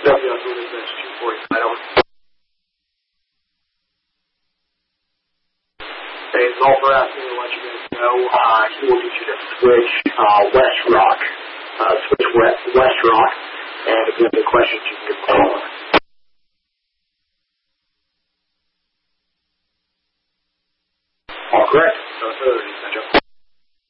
W on moving bench 245 over. Hey, Zolfer asked me to let you guys know he will get you to switch West Rock. Switch West Rock. And if you have any questions, you can give a call. All correct. So,